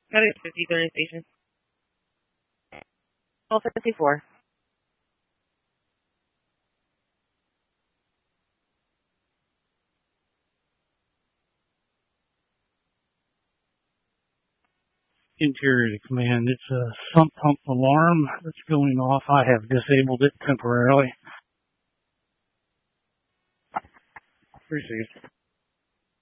Got it, 53rd station. 1254. Interior to command, it's a sump pump alarm that's going off. I have disabled it temporarily. Appreciate it.